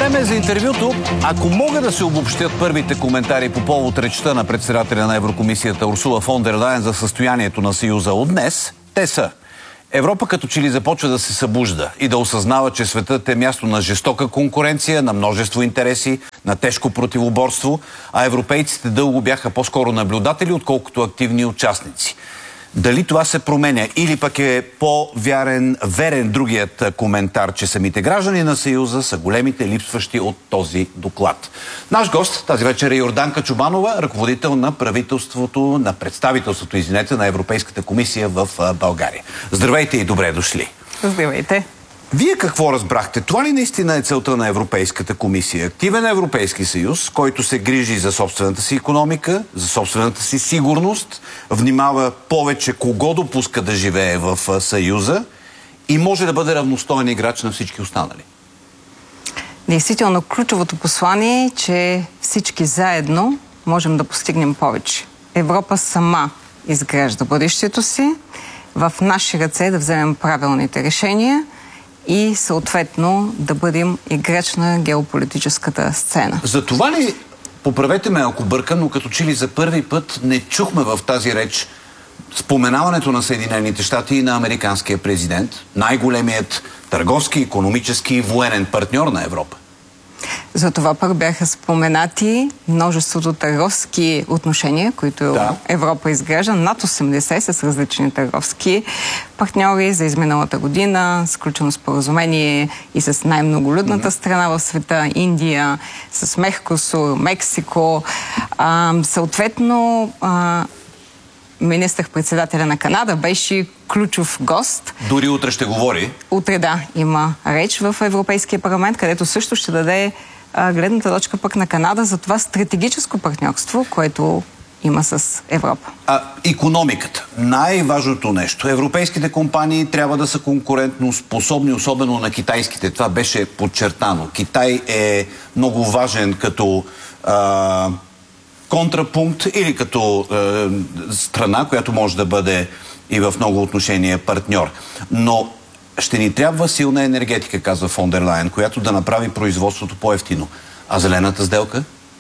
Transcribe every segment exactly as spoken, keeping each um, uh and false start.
Време е за интервюто. Ако могат да се обобщят първите коментари по повод речта на председателя на Еврокомисията Урсула фон дер Лайен за състоянието на Съюза от днес, те са: Европа като че ли започва да се събужда и да осъзнава, че светът е място на жестока конкуренция, на множество интереси, на тежко противоборство, а европейците дълго бяха по-скоро наблюдатели, отколкото активни участници. Дали това се променя или пък е по-вярен, верен другият коментар, че самите граждани на Съюза са големите липсващи от този доклад. Наш гост тази вечер е Йорданка Чобанова, ръководител на правителството, на представителството, извинете, на Европейската комисия в България. Здравейте и добре дошли. Здравейте. Вие какво разбрахте? Това ли наистина е целта на Европейската комисия? Активен Европейски съюз, който се грижи за собствената си икономика, за собствената си сигурност, внимава повече кого допуска да живее в Съюза и може да бъде равностоен играч на всички останали? Действително, ключовото послание е, че всички заедно можем да постигнем повече. Европа сама изгражда бъдещето си. В наши ръце да вземем правилните решения и съответно да бъдем играч на геополитическата сцена. За това ли, поправете ме ако бъркам, но като че ли за първи път не чухме в тази реч споменаването на Съединените щати и на американския президент, най-големият търговски, икономически и военен партньор на Европа? За това пък бяха споменати множеството търговски отношения, които да. Европа изгражда, над осемдесет с различни търговски партньори за изминалата година, сключено споразумение и с най-многолюдната mm-hmm. страна в света, Индия, с Меркосур, Мексико. А, съответно, а, министър-председателя на Канада беше ключов гост. Дори утре ще говори. Утре, да, има реч в Европейския парламент, където също ще даде а, гледната точка пък на Канада за това стратегическо партньорство, което има с Европа. А икономиката. Най-важното нещо. Европейските компании трябва да са конкурентно способни, особено на китайските. Това беше подчертано. Китай е много важен като а, контрапункт или като е, страна, която може да бъде и в много отношения партньор. Но ще ни трябва силна енергетика, казва фон дер Лайен, която да направи производството по-евтино. А зелената сделка?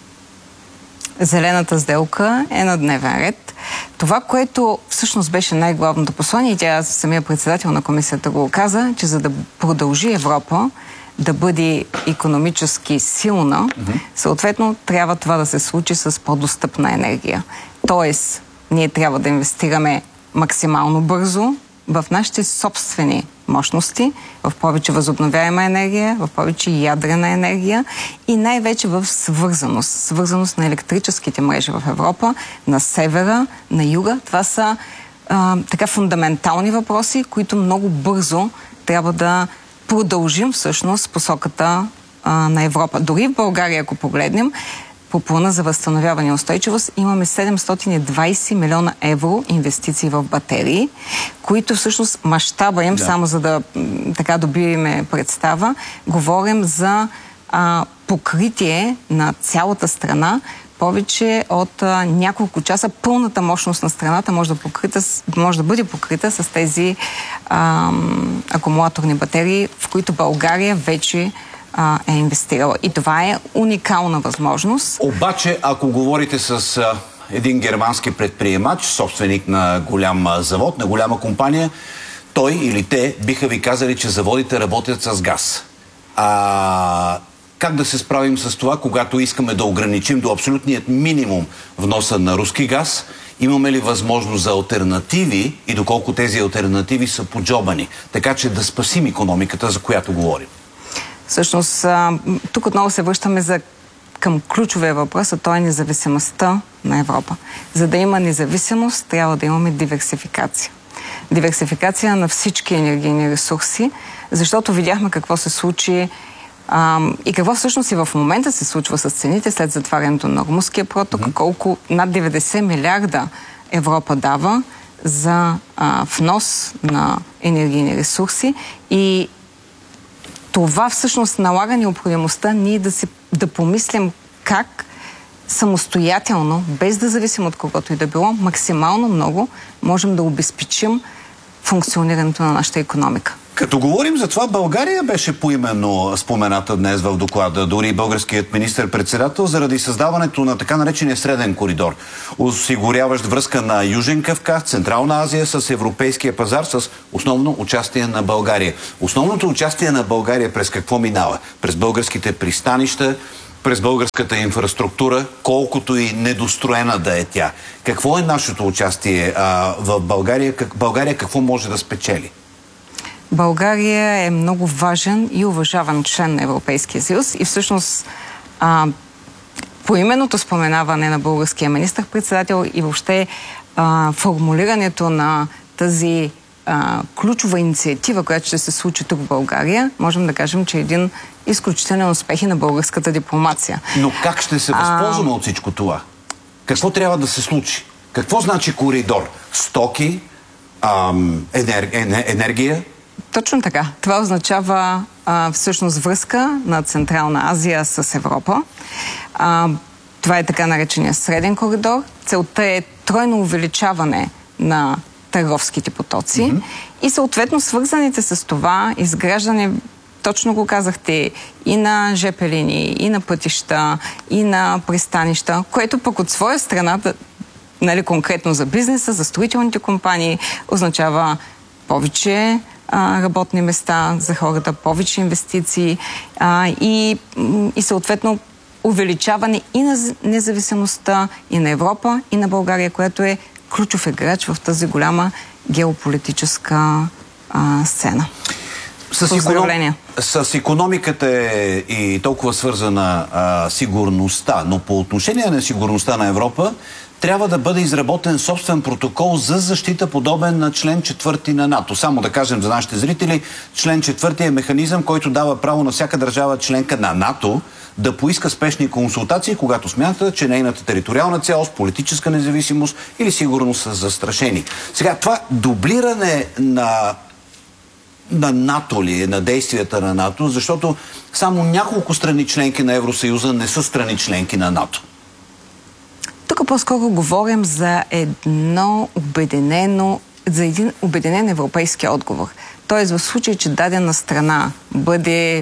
Зелената сделка е на дневен ред. Това, което всъщност беше най-главното послание, и тя самия председател на комисията го каза, че за да продължи Европа да бъде икономически силна, mm-hmm. съответно трябва това да се случи с по-достъпна енергия. Тоест, ние трябва да инвестираме максимално бързо в нашите собствени мощности, в повече възобновяема енергия, в повече ядрена енергия и най-вече в свързаност. Свързаност на електрическите мрежи в Европа, на севера, на юга. Това са а, така фундаментални въпроси, които много бързо трябва да продължим всъщност посоката а, на Европа. Дори в България, ако погледнем, по плана за възстановяване и устойчивост имаме седемстотин и двайсет милиона евро инвестиции в батерии, които всъщност мащаба им, да. Само за да така добиеме представа, говорим за а, покритие на цялата страна. Повече от а, няколко часа пълната мощност на страната може да, покрита, може да бъде покрита с тези а, акумулаторни батерии, в които България вече а, е инвестирала. И това е уникална възможност. Обаче, ако говорите с а, един германски предприемач, собственик на голям а, завод, на голяма компания, той или те биха ви казали, че заводите работят с газ. А... Как да се справим с това, когато искаме да ограничим до абсолютният минимум вноса на руски газ? Имаме ли възможност за алтернативи и доколко тези алтернативи са поджобани? Така че да спасим икономиката, за която говорим. Всъщност, тук отново се връщаме за, към ключовия въпрос, а то е независимостта на Европа. За да има независимост, трябва да имаме диверсификация. Диверсификация на всички енергийни ресурси, защото видяхме какво се случи Um, и какво всъщност и в момента се случва с цените след затварянето на Нормандския проток, mm-hmm. колко над деветдесет милиарда Европа дава за а, внос на енергийни ресурси и това всъщност налага необходимостта ние да, си, да помислим как самостоятелно, без да зависим от когото и да било, максимално много можем да обезпечим функционирането на нашата икономика. Като говорим за това, България беше поименно спомената днес в доклада. Дори българският министър-председател заради създаването на така наречения среден коридор, осигуряващ връзка на Южен Кавказ, Централна Азия с европейския пазар с основно участие на България. Основното участие на България през какво минава? През българските пристанища, през българската инфраструктура, колкото и недостроена да е тя. Какво е нашето участие а, в България? Как, България какво може да спечели? България е много важен и уважаван член на Европейския съюз и всъщност а, поименното споменаване на българския министър-председател и въобще а, формулирането на тази а, ключова инициатива, която ще се случи тук в България, можем да кажем, че е един изключителен успех и на българската дипломация. Но как ще се възползваме а... от всичко това? Какво трябва да се случи? Какво значи коридор? Стоки, ам, енер... енергия? Точно така. Това означава а, всъщност връзка на Централна Азия с Европа. А, това е така наречения среден коридор. Целта е тройно увеличаване на търговските потоци mm-hmm. и съответно свързаните с това изграждане, точно го казахте, и на жп линии, и на пътища, и на пристанища, което пък от своя страна, нали, конкретно за бизнеса, за строителните компании, означава повече а, работни места за хората, повече инвестиции а, и, и съответно увеличаване и на независимостта и на Европа, и на България, която е ключов играч в тази голяма геополитическа а, сцена. С, иконом... с икономиката е и толкова свързана а, сигурността, но по отношение на сигурността на Европа трябва да бъде изработен собствен протокол за защита, подобен на член четвърти на НАТО. Само да кажем за нашите зрители, член четвърти е механизъм, който дава право на всяка държава членка на НАТО да поиска спешни консултации, когато смята, че нейната териториална цялост, политическа независимост или сигурност са застрашени. Сега, това дублиране на на НАТО ли е, на действията на НАТО, защото само няколко страни членки на Евросъюза не са страни членки на НАТО. Тук по-скоро говорим за едно обединено, за един обединен европейски отговор. Тоест в случай, че дадена страна бъде,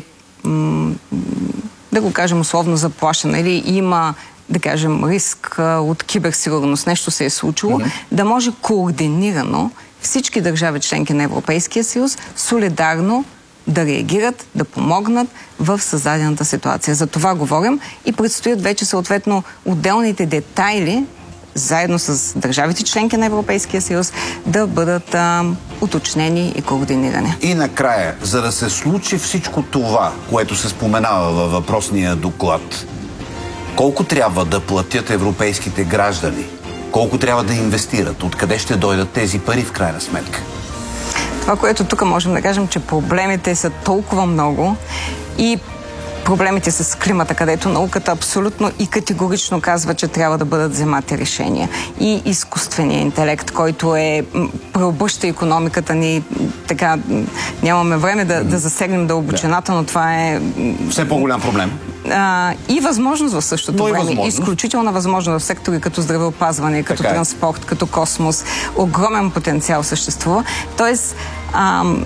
да го кажем условно, заплашена или има, да кажем, риск от киберсигурност, нещо се е случило, mm-hmm. да може координирано всички държави членки на Европейския съюз солидарно да реагират, да помогнат в създадената ситуация. За това говорим и предстоят вече съответно отделните детайли, заедно с държавите членки на Европейския съюз, да бъдат а, уточнени и координирани. И накрая, за да се случи всичко това, което се споменава във въпросния доклад, колко трябва да платят европейските граждани? Колко трябва да инвестират? Откъде ще дойдат тези пари в крайна сметка? Това, което тук можем да кажем, че проблемите са толкова много и проблемите с климата, където науката абсолютно и категорично казва, че трябва да бъдат вземати решения. И изкуственият интелект, който е преобръща икономиката ни, така нямаме време да, да засегнем дълбочината, но това е все по-голям проблем. А, и възможност в същото време. Възможност. Изключителна възможност в сектори като здравеопазване, като така транспорт, е. като космос. Огромен потенциал съществува. Тоест, ам,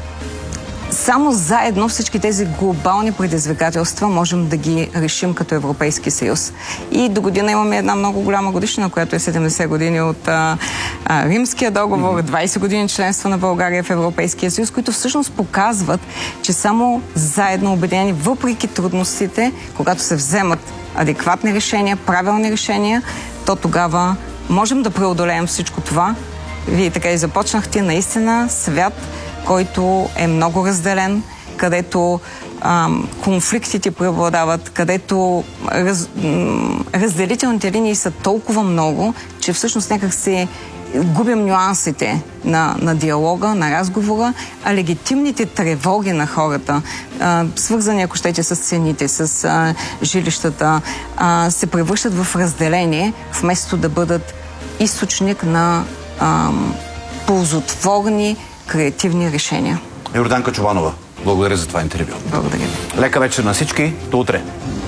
само заедно всички тези глобални предизвикателства можем да ги решим като Европейски съюз. И до година имаме една много голяма годишна, която е седемдесет години от а, а, Римския договор, двайсет години членство на България в Европейския съюз, които всъщност показват, че само заедно обединени, въпреки трудностите, когато се вземат адекватни решения, правилни решения, то тогава можем да преодолеем всичко това. Вие така и започнахте, наистина свят, който е много разделен, където ам, конфликтите преобладават, където раз, м, разделителните линии са толкова много, че всъщност някак се губим нюансите на, на диалога, на разговора, а легитимните тревоги на хората, а, свързани, ако щете, с цените, с а, жилищата, а, се превръщат в разделение, вместо да бъдат източник на ам, ползотворни креативни решения. Йорданка Чобанова, благодаря за това интервю. Благодаря. Лека вечер на всички. До утре.